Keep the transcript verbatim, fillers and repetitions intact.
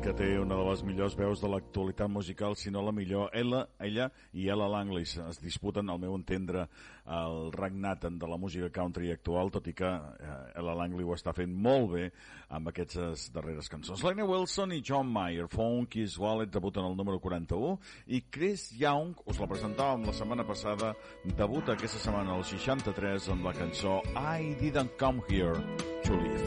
que té una de les millors veus de l'actualitat musical, si no la millor. Ella, ella i Ella Langley es disputen, al meu entendre, el regnat de la música country actual, tot i que eh, Ella Langley ho està fent molt bé amb aquestes darreres cançons. Lainey Wilson i John Mayer, Funky's Wallet, debuten el número quaranta-u, i Chris Young, us la presentàvem la setmana passada, debuta aquesta setmana al seixanta-tres amb la cançó I Didn't Come Here to Live.